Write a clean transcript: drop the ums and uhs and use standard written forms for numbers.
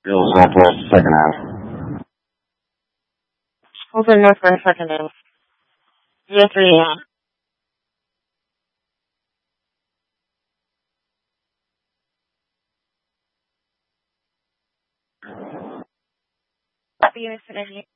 Bills Northwest, second half. Open Northwest, second half. 03, Copy, Mr. Energy.